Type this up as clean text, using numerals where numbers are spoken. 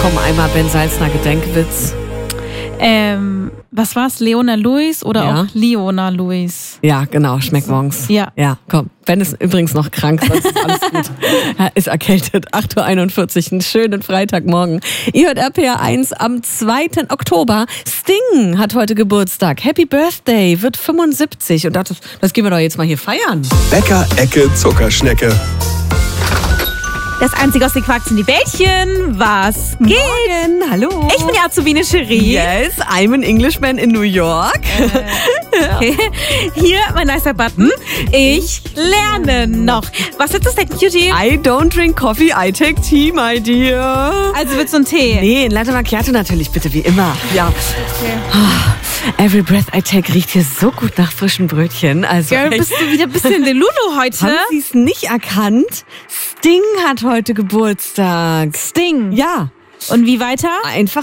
Komm, einmal Ben Salzner Gedenkwitz. Was war's? Leona Lewis oder auch Leona Lewis? Ja, genau, schmeckt morgens. Ja. Ja, komm. Ben ist übrigens noch krank, sonst ist alles gut. Er ist erkältet. 8.41 Uhr, einen schönen Freitagmorgen. Ihr hört RPR 1 am 2. Oktober. Sting hat heute Geburtstag. Happy Birthday, wird 75. Und das gehen wir doch jetzt mal hier feiern. Bäcker, Ecke, Zuckerschnecke. Das einzige aus den Quarks sind die Bällchen. Was geht? Morgen, hallo. Ich bin die Azubine Cherie. Yes, I'm an Englishman in New York. Hier mein nicer Button. Ich lerne noch. Was ist das denn, Cutie? I don't drink coffee, I take tea, my dear. Also willst du einen Tee? Nee, ein Latte Macchiato natürlich, bitte, wie immer. Ja. Okay. Every breath I take riecht hier so gut nach frischen Brötchen. Also Girl, bist du wieder ein bisschen Delulu heute? Haben Sie es nicht erkannt? Sting hat heute Geburtstag. Sting. Ja. Und wie weiter? Einfach